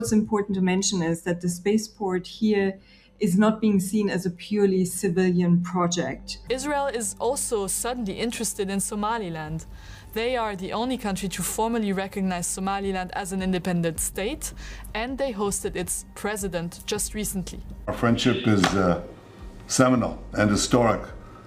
What's important to mention is that the spaceport here is not being seen as a purely civilian project. Israel is also suddenly interested in Somaliland. They are the only country to formally recognize Somaliland as an independent state, and they hosted its president just recently. Our friendship is seminal and historic.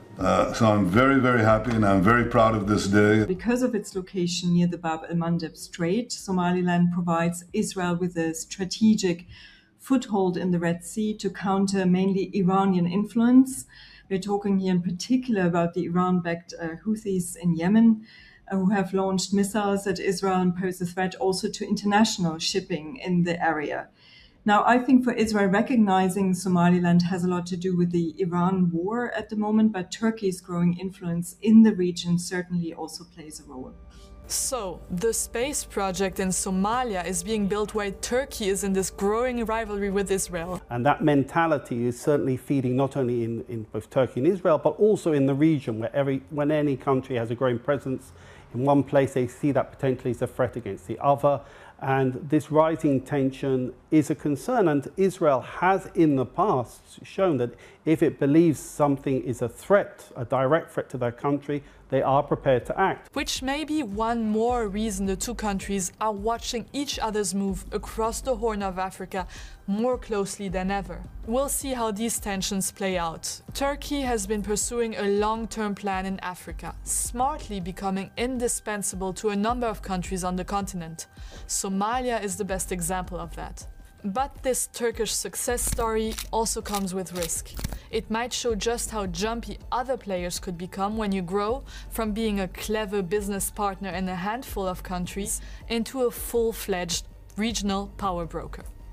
So I'm very, very happy and I'm very proud of this day. Because of its location near the Bab el-Mandeb Strait, Somaliland provides Israel with a strategic foothold in the Red Sea to counter mainly Iranian influence. We're talking here in particular about the Iran-backed Houthis in Yemen, who have launched missiles at Israel and pose a threat also to international shipping in the area. Now, I think for Israel, recognizing Somaliland has a lot to do with the Iran war at the moment, but Turkey's growing influence in the region certainly also plays a role. So, the space project in Somalia is being built while Turkey is in this growing rivalry with Israel. And that mentality is certainly feeding not only in both Turkey and Israel, but also in the region, where when any country has a growing presence in one place, they see that potentially as a threat against the other. And this rising tension is a concern, and Israel has in the past shown that if it believes something is a threat, a direct threat to their country, they are prepared to act. Which may be one more reason the two countries are watching each other's move across the Horn of Africa more closely than ever. We'll see how these tensions play out. Turkey has been pursuing a long-term plan in Africa, smartly becoming indispensable to a number of countries on the continent. Somalia is the best example of that. But this Turkish success story also comes with risk. It might show just how jumpy other players could become when you grow from being a clever business partner in a handful of countries into a full-fledged regional power broker.